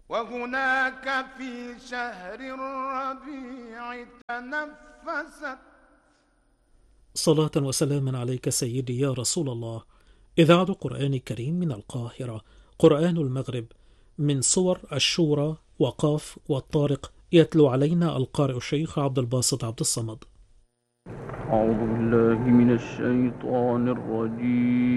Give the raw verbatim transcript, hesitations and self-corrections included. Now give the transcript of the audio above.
وهناك في شهر الربيع تنفست. صلاة وسلاما عليك سيدي يا رسول الله. إذاعة قرآن كريم من القاهرة. قرآن المغرب من صور الشورى وقاف والطارق، يتلو علينا القارئ الشيخ عبد الباسط عبد الصمد. أعوذ بالله من الشيطان الرجيم.